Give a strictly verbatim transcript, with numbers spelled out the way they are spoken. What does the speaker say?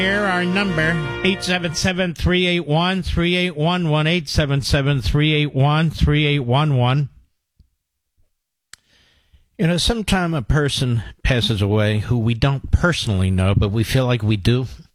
Here, our number, eight seven seven, three eight one, three eight one one, eight seven seven, three eight one, three eight one one. You know, sometime a person passes away who we don't personally know, but we feel like we do.